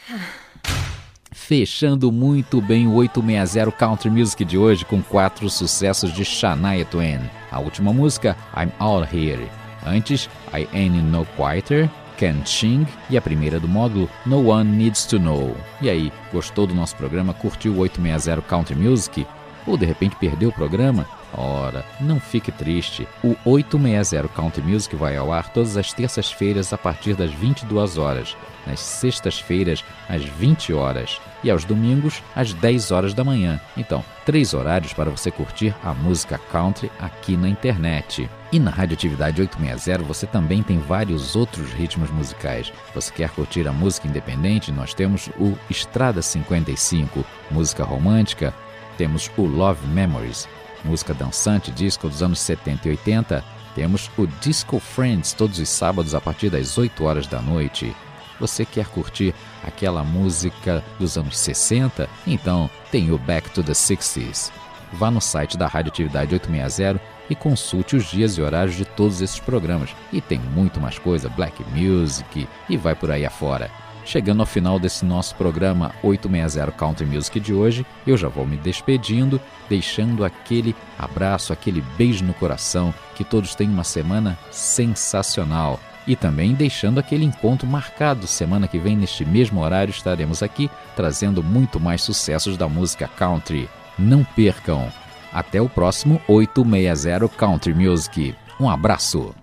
Fechando muito bem o 860 Country Music de hoje com 4 sucessos de Shania Twain. A última música, I'm Out Here. Antes, I Ain't No Quieter, Can't Sing e a primeira do módulo, No One Needs to Know. E aí, gostou do nosso programa? Curtiu o 860 Country Music? Ou de repente perdeu o programa? Ora, não fique triste. O 860 Country Music vai ao ar todas as terças-feiras a partir das 22 horas, nas sextas-feiras às 20 horas e aos domingos às 10 horas da manhã. Então, 3 horários para você curtir a música country aqui na internet. E na Radioatividade 860 você também tem vários outros ritmos musicais. Você quer curtir a música independente? Nós temos o Estrada 55, música romântica. Temos o Love Memories, música dançante, disco dos anos 70 e 80. Temos o Disco Friends, todos os sábados a partir das 8 horas da noite. Você quer curtir aquela música dos anos 60? Então tem o Back to the 60s. Vá no site da Radioatividade 860 e consulte os dias e horários de todos esses programas. E tem muito mais coisa, Black Music e vai por aí afora. Chegando ao final desse nosso programa 860 Country Music de hoje, eu já vou me despedindo, deixando aquele abraço, aquele beijo no coração, que todos tenham uma semana sensacional. E também deixando aquele encontro marcado. Semana que vem, neste mesmo horário, estaremos aqui trazendo muito mais sucessos da música country. Não percam! Até o próximo 860 Country Music. Um abraço!